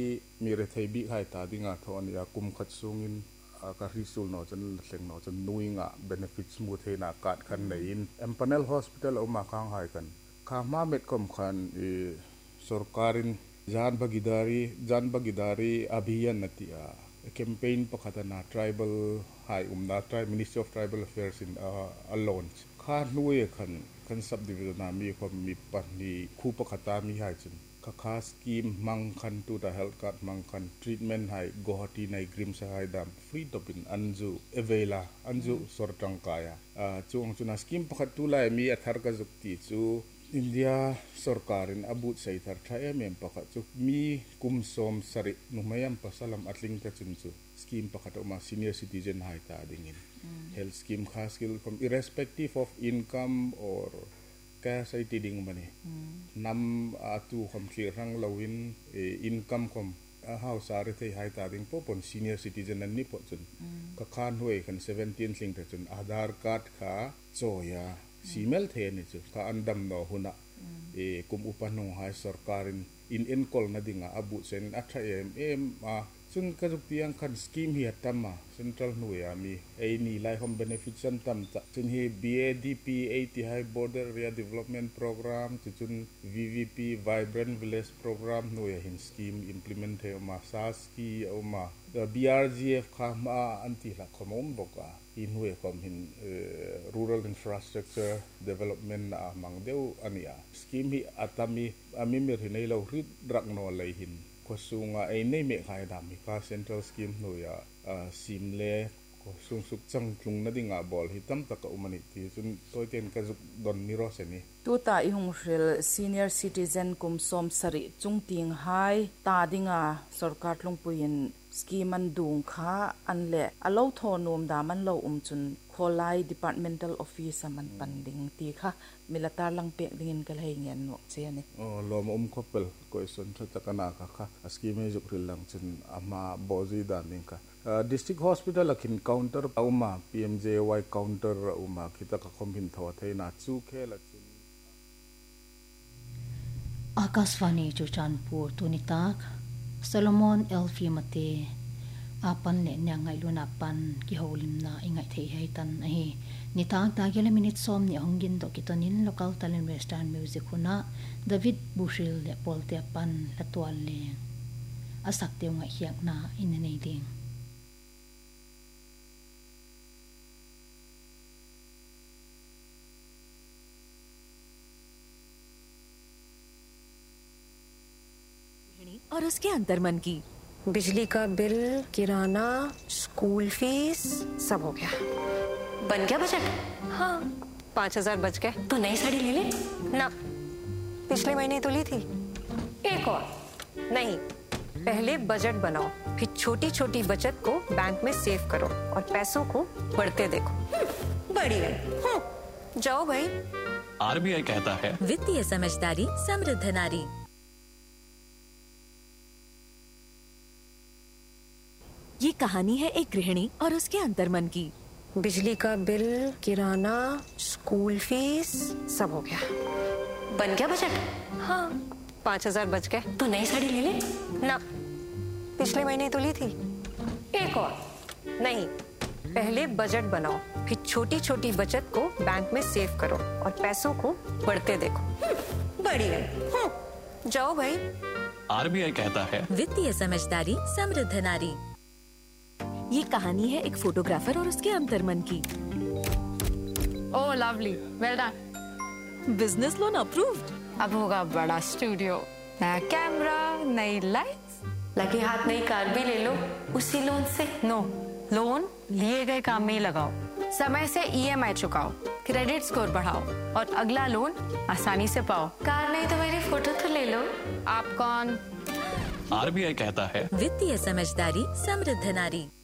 Mire thei bi hai ta dinga thon ya kum khat sungin ka risul no chan thleng no chan nuinga benefits mu theina kat khan nein Empanel Hospital oma khang hai kan kha ma met kom khan sarkarin jan bagidari abhiyan natia campaign pakhatana tribal hai umna tribe Ministry of Tribal Affairs in a launch kha nuye khan subdivision na mi khom mi pani khu pakhata mi hai chin kha scheme mang khan tu da health card mang khan treatment hai gohati nai grim sa hai dam free topin anju evela anju sortang kaya chung chuna scheme pakhat tu lai mi athar ka jukti chu India sarkarin abut sai thar thai mem pakhat chu mi kum som sari numayam pasalam atling ka chun chu scheme pakhat ma senior citizen hai ta dingin health scheme khas skill from irrespective of income or cash ai tiding mani nam atu khom thlir rang lawin income khom house are thei hai ta ding po pon senior citizen an ni po chun ka khan hoi kan 17 thing ta chun Aadhaar card kha choya simel the ni chu ka andam no huna kum upanung hai sarkarin in enkol na dinga abu sen atha em chun ka juktiang khan scheme hi atama central nuya mi ei ni lai home benefit san tam cha chun hi BADP 80 high border area development program chun VVP vibrant village program nuya hin scheme implement he ma saski ma BRGF kha ma anti la khomom boka in huye khom hin rural infrastructure development amang deu ania scheme hi atami ami mer hinai lo rit rak no lai hin kosunga ai nei me khai dam ka central scheme no ya simle ko sung suk chang tlung na dinga bol hitam taka umani ti chun toiten ka juk don ni ro se ni tuta I hung rel senior citizen kum som sari chung ting hai ta dinga sarkar tlungpuin scheme an dung kha anle alo thonom da man lo chun kholai departmental office man panding ti kha milatar lang pe dingin kal hai ngen no che ani lom khopel question takana kha scheme juk ril lang chun ama bozi da ning ka district hospital akin counter uma PMJY counter uma khita ka khomhin thaw theina chu khela chun Akasvani Chuchanpur Tunitak Solomon Elfi Mate apan le nyangai luna pan ki holim na ingai thei hai tan ahi ni tang ta gele minute som ni hongin do kitonin local talent western music huna David Bushil le polte pan latwal le asak te ngai hiak na in nei ding और उसके अंतर्मन की बिजली का bill किराना school fees सब हो गया बन गया बजट हाँ 5,000 बच गए तो नई साड़ी ले ले ना पिछले महीने तो ली थी एक और नहीं पहले बजट बनाओ फिर छोटी छोटी बचत को बैंक में सेव करो और पैसों को बढ़ते देखो बढ़िया जाओ भाई RBI कहता है वित्तीय समझदारी समृद्ध नारी। ये कहानी है एक गृहिणी और उसके अंतर्मन की। बिजली का बिल किराना स्कूल फीस सब हो गया बन गया बजट हाँ 5,000 बच गए तो नई साड़ी ले ले ना पिछले महीने तो ली थी एक और नहीं पहले बजट बनाओ फिर छोटी छोटी बचत को बैंक में सेव करो और पैसों को बढ़ते देखो बढ़िया जाओ भाई RBI कहता है वित्तीय समझदारी समृद्ध नारी। ये कहानी है एक फोटोग्राफर और उसके अंतर्मन की। ओह lovely well done business loan approved. अब होगा बड़ा स्टूडियो नया कैमरा नई लाइट्स लगे हाथ नई कार भी ले लो उसी लोन से। नो लोन लिए गए काम में ही लगाओ समय से EMI चुकाओ क्रेडिट स्कोर बढ़ाओ और अगला लोन आसानी से पाओ। कार नहीं तो मेरी फोटो तो ले लो। आप कौन RBI कहता है वित्तीय समझदारी समृद्ध नारी।